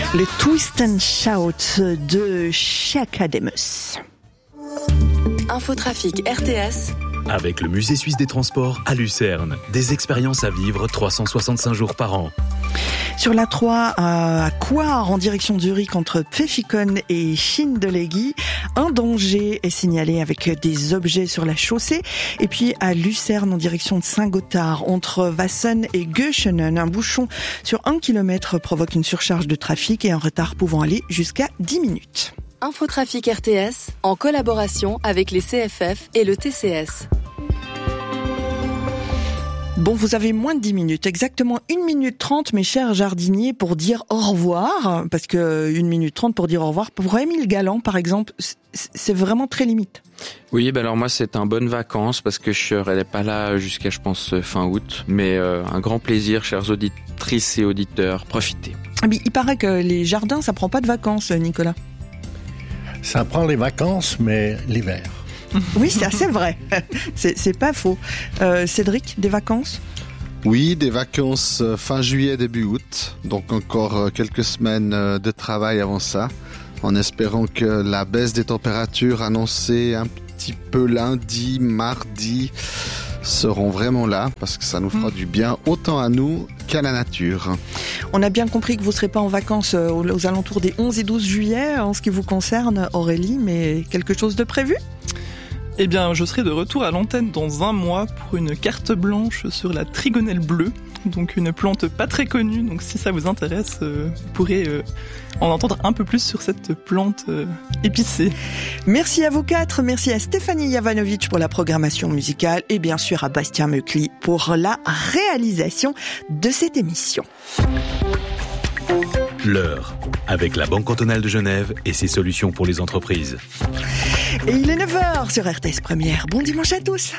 Le Twist and Shout de Chakademus. Infotrafic RTS. Avec le Musée suisse des transports à Lucerne. Des expériences à vivre 365 jours par an. Sur la 3 à Coire, en direction de Zurich, entre Pfäffikon et Schindellegi, un danger est signalé avec des objets sur la chaussée. Et puis à Lucerne, en direction de Saint-Gothard, entre Vassen et Göschenen, un bouchon sur 1 km provoque une surcharge de trafic et un retard pouvant aller jusqu'à 10 minutes. Infotrafic RTS, en collaboration avec les CFF et le TCS. Bon, vous avez moins de 10 minutes, exactement 1 minute 30, mes chers jardiniers, pour dire au revoir, parce que 1 minute 30 pour dire au revoir, pour Émile Galland, par exemple, c'est vraiment très limite. Oui, alors moi c'est un bonne vacances, parce que je serai pas là jusqu'à, je pense, fin août, mais un grand plaisir, chères auditrices et auditeurs, profitez. Mais il paraît que les jardins, ça prend pas de vacances, Nicolas. Ça prend les vacances, mais l'hiver. Oui, c'est assez vrai. C'est pas faux. Cédric, des vacances ? Oui, des vacances fin juillet, début août. Donc encore quelques semaines de travail avant ça, en espérant que la baisse des températures annoncée un petit peu lundi, mardi, seront vraiment là, parce que ça nous fera du bien autant à nous qu'à la nature. On a bien compris que vous ne serez pas en vacances aux alentours des 11 et 12 juillet, en ce qui vous concerne, Aurélie, mais quelque chose de prévu ? Eh bien, je serai de retour à l'antenne dans 1 mois pour une carte blanche sur la trigonelle bleue, donc une plante pas très connue, donc si ça vous intéresse, vous pourrez en entendre un peu plus sur cette plante épicée. Merci à vous 4, merci à Stéphanie Jovanovic pour la programmation musicale et bien sûr à Bastien Meukli pour la réalisation de cette émission. L'heure, avec la Banque cantonale de Genève et ses solutions pour les entreprises. Et il est 9h sur RTS Première. Bon dimanche à tous.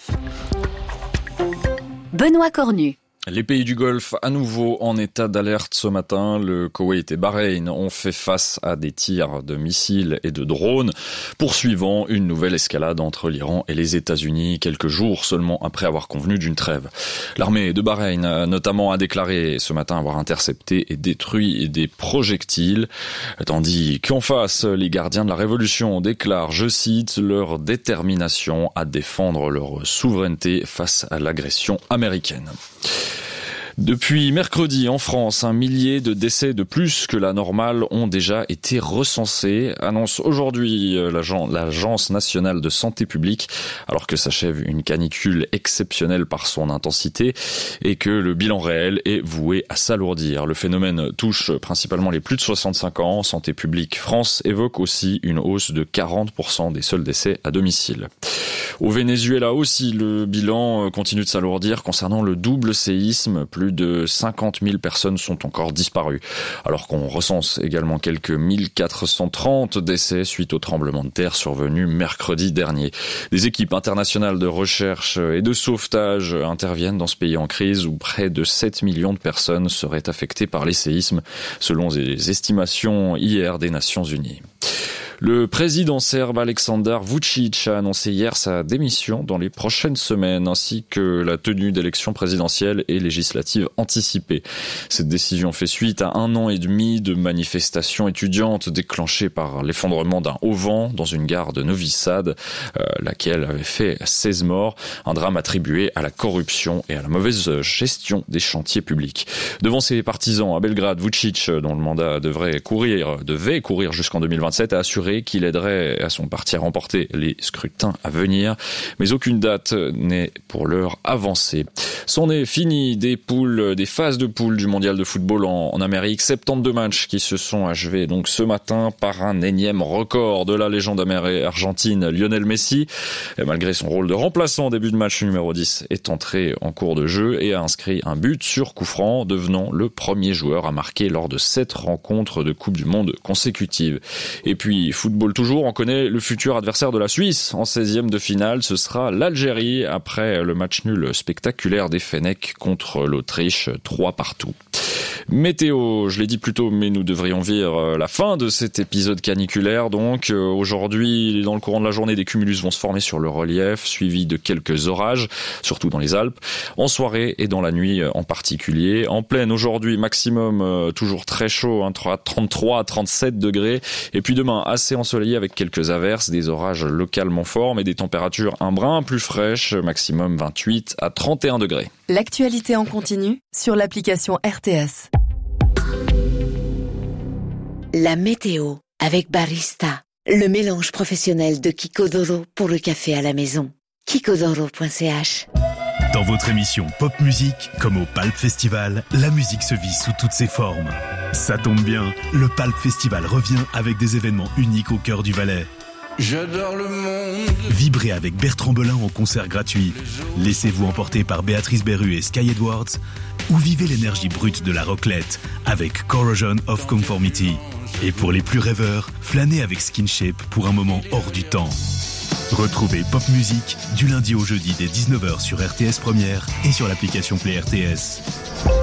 Benoît Cornu. Les pays du Golfe à nouveau en état d'alerte ce matin. Le Koweït et Bahreïn ont fait face à des tirs de missiles et de drones, poursuivant une nouvelle escalade entre l'Iran et les États-Unis, quelques jours seulement après avoir convenu d'une trêve. L'armée de Bahreïn notamment a déclaré ce matin avoir intercepté et détruit des projectiles, tandis qu'en face, les gardiens de la révolution déclarent, je cite, leur détermination à défendre leur souveraineté face à l'agression américaine. Depuis mercredi, en France, 1 millier de décès de plus que la normale ont déjà été recensés, annonce aujourd'hui l'Agence nationale de santé publique, alors que s'achève une canicule exceptionnelle par son intensité et que le bilan réel est voué à s'alourdir. Le phénomène touche principalement les plus de 65 ans. Santé publique France évoque aussi une hausse de 40% des seuls décès à domicile. Au Venezuela aussi, le bilan continue de s'alourdir concernant le double séisme. Plus de 50 000 personnes sont encore disparues, alors qu'on recense également quelques 1430 décès suite au tremblement de terre survenu mercredi dernier. Des équipes internationales de recherche et de sauvetage interviennent dans ce pays en crise où près de 7 millions de personnes seraient affectées par les séismes, selon les estimations hier des Nations Unies. Le président serbe Aleksandar Vučić a annoncé hier sa démission dans les prochaines semaines, ainsi que la tenue d'élections présidentielles et législatives anticipées. Cette décision fait suite à 1 an et demi de manifestations étudiantes déclenchées par l'effondrement d'un auvent dans une gare de Novi Sad, laquelle avait fait 16 morts, un drame attribué à la corruption et à la mauvaise gestion des chantiers publics. Devant ses partisans à Belgrade, Vučić, dont le mandat devait courir jusqu'en 2027, a assuré qu'il aiderait à son parti à remporter les scrutins à venir, mais aucune date n'est pour l'heure avancée. C'en est fini des phases de poules du mondial de football en Amérique. 72 matchs qui se sont achevés donc ce matin par un énième record de la légende argentine Lionel Messi. Et malgré son rôle de remplaçant en début de match, numéro 10 est entré en cours de jeu et a inscrit un but sur coup franc, devenant le premier joueur à marquer lors de 7 rencontres de Coupe du Monde consécutives. Et puis football toujours, on connaît le futur adversaire de la Suisse en 16e de finale, ce sera l'Algérie après le match nul spectaculaire des Fennecs contre l'Autriche 3-3. Météo, je l'ai dit plus tôt, mais nous devrions vivre la fin de cet épisode caniculaire. Donc aujourd'hui, dans le courant de la journée, des cumulus vont se former sur le relief, suivis de quelques orages, surtout dans les Alpes. En soirée et dans la nuit en particulier. En pleine aujourd'hui, maximum toujours très chaud, 33 à 37 degrés. Et puis demain, assez ensoleillé avec quelques averses, des orages localement forts, mais des températures un brin plus fraîches, maximum 28 à 31 degrés. L'actualité en continu sur l'application RTS. La météo avec Barista, le mélange professionnel de Kikodoro pour le café à la maison. Kikodoro.ch. Dans votre émission Pop Musique, comme au Palp Festival, la musique se vit sous toutes ses formes. Ça tombe bien, le Palp Festival revient avec des événements uniques au cœur du Valais. J'adore le monde. Vibrez avec Bertrand Belin en concert gratuit. Laissez-vous emporter par Béatrice Berru et Sky Edwards. Ou vivez l'énergie brute de la roclette avec Corrosion of Conformity. Et pour les plus rêveurs, flânez avec Skinship pour un moment hors du temps. Retrouvez Pop Musique du lundi au jeudi dès 19h sur RTS Première et sur l'application Play RTS.